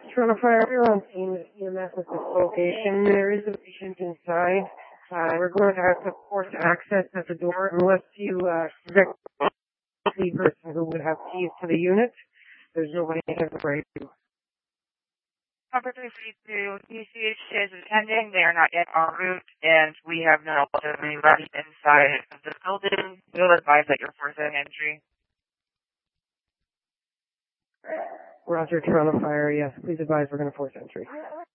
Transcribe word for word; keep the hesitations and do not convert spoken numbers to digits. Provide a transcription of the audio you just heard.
Toronto Fire, we're on scene with E M S at this location. There is a patient inside. Uh, we're going to have to force access at the door unless you, uh, the person who would have keys to the unit. There's nobody in the break. Number three thirty-two, D C H is attending. They are not yet en route, and we have no knowledge of anybody inside of the building. We'll advise that you're forcing entry. Roger, Toronto Fire, yes. Please advise we're going to force entry.